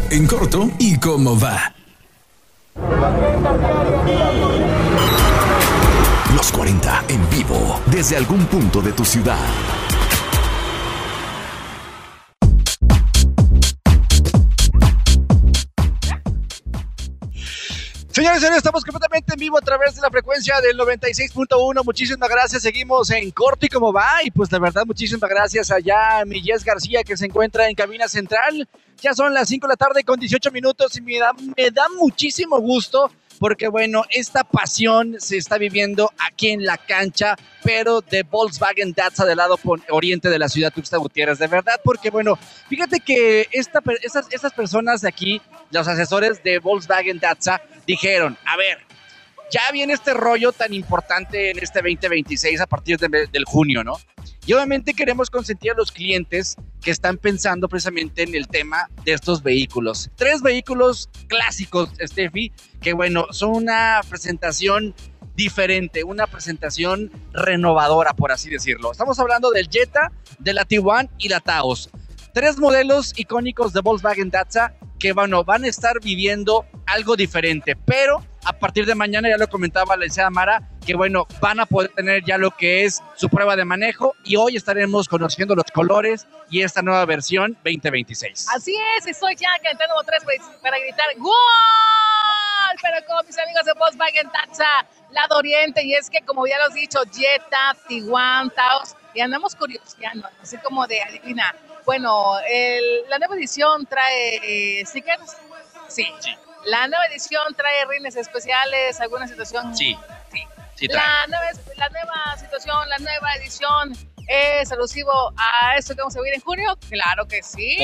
en corto y cómo va. Los 40 en vivo desde algún punto de tu ciudad. Señores, estamos completamente en vivo a través de la frecuencia del 96.1. Muchísimas gracias. Seguimos en corto y cómo va. Y pues de verdad, muchísimas gracias allá a mi Jess García, que se encuentra en cabina central. Ya son las 5 de la tarde con 18 minutos y me da muchísimo gusto porque, bueno, esta pasión se está viviendo aquí en la cancha, pero de Volkswagen Datza del lado oriente de la ciudad Tuxtla Gutiérrez. De verdad, porque, bueno, fíjate que estas personas de aquí, los asesores de Volkswagen Datza, dijeron, a ver, ya viene este rollo tan importante en este 2026 a partir del junio, ¿no? Y obviamente queremos consentir a los clientes que están pensando precisamente en el tema de estos vehículos. 3 vehículos clásicos, Steffi, que bueno, son una presentación diferente, una presentación renovadora, por así decirlo. Estamos hablando del Jetta, de la Tiguan y la Taos. 3 modelos icónicos de Volkswagen Datza que, bueno, van a estar viviendo algo diferente, pero a partir de mañana, ya lo comentaba la licenciada Mara, que bueno, van a poder tener ya lo que es su prueba de manejo y hoy estaremos conociendo los colores y esta nueva versión 2026. Así es, estoy ya cantando 3 veces para gritar ¡Gol! Pero con mis amigos de Volkswagen Datza, lado oriente, y es que como ya lo has dicho, Jetta, Tiguan, Taos, y andamos curioseando, así como de adivina. Bueno, la nueva edición trae stickers. Sí. La nueva edición trae rines especiales, alguna situación. Sí trae. La nueva situación, la nueva edición es alusivo a esto que vamos a vivir en junio. Claro que sí.